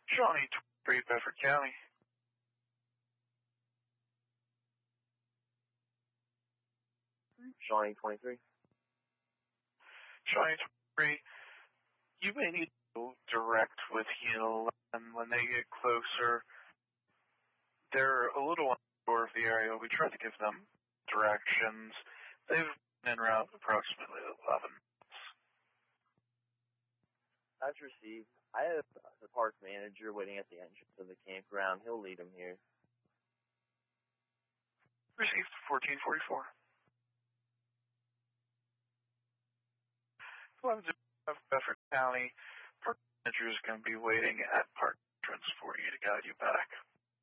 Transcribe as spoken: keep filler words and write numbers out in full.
Shawnee twenty-three, Bedford County. Shawnee twenty-three. Shawnee twenty-three, you may need to go direct with Heal, and when they get closer, they're a little unsure of the area. We tried to give them directions. They've been en route approximately eleven minutes. That's received. I have the park manager waiting at the entrance of the campground. He'll lead them here. Received fourteen forty-four. eleven of Bedford County. Park manager is going to be waiting at park entrance for you to guide you back.